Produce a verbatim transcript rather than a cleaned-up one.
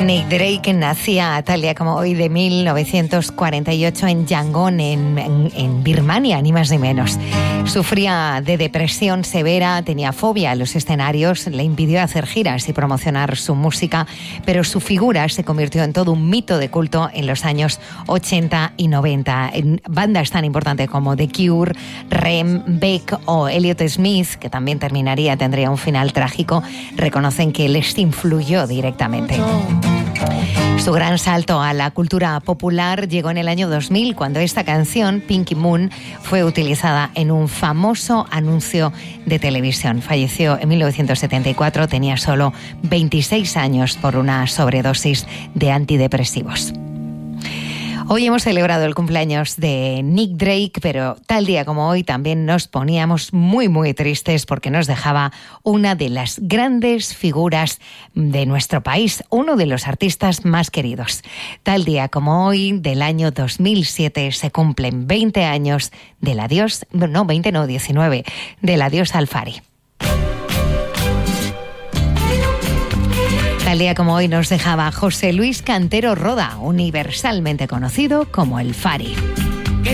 Nick Drake nacía tal día como hoy de mil novecientos cuarenta y ocho en Yangon, en, en, en Birmania, ni más ni menos. Sufría de depresión severa, tenía fobia a los escenarios, le impidió hacer giras y promocionar su música, pero su figura se convirtió en todo un mito de culto en los años ochenta y noventa. En bandas tan importantes como The Cure, R E M, Beck o Elliott Smith, que también terminaría, tendría un final trágico, reconocen que les influyó directamente. Su gran salto a la cultura popular llegó en el año dos mil, cuando esta canción, Pinky Moon, fue utilizada en un famoso anuncio de televisión. Falleció en mil novecientos setenta y cuatro, tenía solo veintiséis años por una sobredosis de antidepresivos. Hoy hemos celebrado el cumpleaños de Nick Drake, pero tal día como hoy también nos poníamos muy, muy tristes porque nos dejaba una de las grandes figuras de nuestro país, uno de los artistas más queridos. Tal día como hoy, del año dos mil siete, se cumplen veinte años del adiós, no, veinte no, diecinueve, del adiós al Fari. Tal día como hoy nos dejaba José Luis Cantero Roda, universalmente conocido como el Fari.